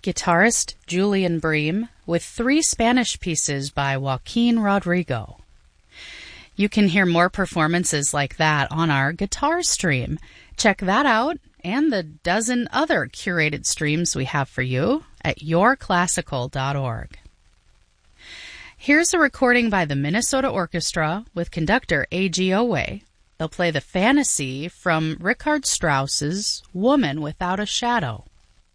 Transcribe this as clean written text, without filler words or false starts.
guitarist Julian Bream with 3 Spanish pieces by Joaquin Rodrigo. You can hear more performances like that on our guitar stream. Check that out and the dozen other curated streams we have for you at yourclassical.org. Here's a recording by the Minnesota Orchestra with conductor A.G. Owe. They'll play the Fantasy from Richard Strauss's Woman Without a Shadow.